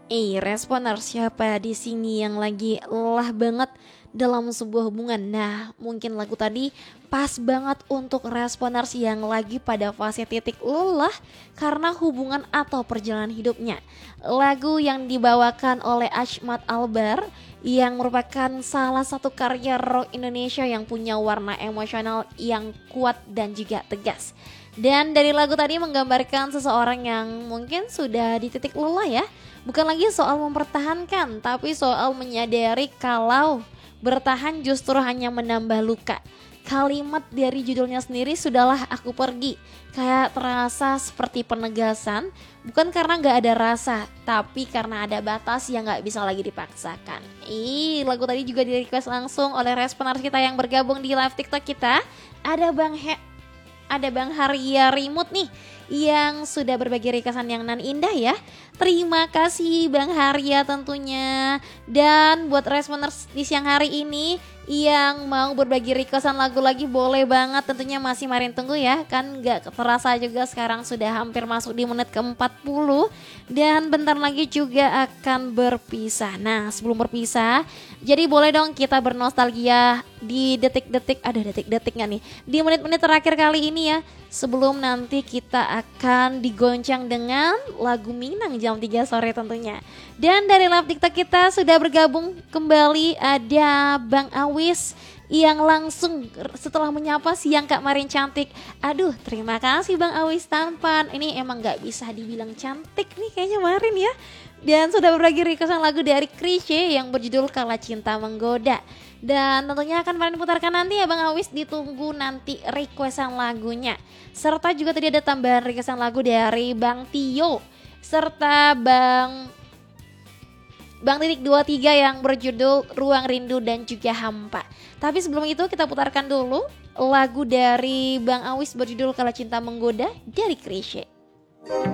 Responer siapa di sini yang lagi lelah banget dalam sebuah hubungan? Nah, mungkin lagu tadi pas banget untuk responers yang lagi pada fase titik lelah karena hubungan atau perjalanan hidupnya. Lagu yang dibawakan oleh Ahmad Albar yang merupakan salah satu karya rock Indonesia yang punya warna emosional yang kuat dan juga tegas. Dan dari lagu tadi menggambarkan seseorang yang mungkin sudah di titik lelah ya. Bukan lagi soal mempertahankan, tapi soal menyadari kalau bertahan justru hanya menambah luka. Kalimat dari judulnya sendiri, sudahlah aku pergi, kayak terasa seperti penegasan, bukan karena gak ada rasa, tapi karena ada batas yang gak bisa lagi dipaksakan. Lagu tadi juga di request langsung oleh responer kita yang bergabung di live TikTok kita. Ada Bang Haria Rimut nih yang sudah berbagi requestan yang nan indah ya. Terima kasih Bang Haria tentunya. Dan buat responers di siang hari ini yang mau berbagi requestan lagu lagi boleh banget, tentunya masih Marin tunggu ya. Kan gak terasa juga sekarang sudah hampir masuk di menit ke-40 dan bentar lagi juga akan berpisah. Nah, sebelum berpisah, jadi boleh dong kita bernostalgia di detik-detik, ada detik-detik gak nih? Di menit-menit terakhir kali ini ya, sebelum nanti kita akan digoncang dengan lagu Minang jam 3 sore tentunya. Dan dari live TikTok kita sudah bergabung kembali ada Bang Awis yang langsung setelah menyapa siang Kak Marin cantik. Aduh, terima kasih Bang Awis tampan. Ini emang gak bisa dibilang cantik nih kayaknya Marin ya. Dan sudah berbagi requestan lagu dari Chrisye yang berjudul Kala Cinta Menggoda. Dan tentunya akan Marin putarkan nanti ya Bang Awis, ditunggu nanti requestan lagunya. Serta juga tadi ada tambahan requestan lagu dari Bang Tio serta Bang Titik 23 yang berjudul Ruang Rindu dan juga Hampa. Tapi sebelum itu kita putarkan dulu lagu dari Bang Awis berjudul Kala Cinta Menggoda dari Chrisye.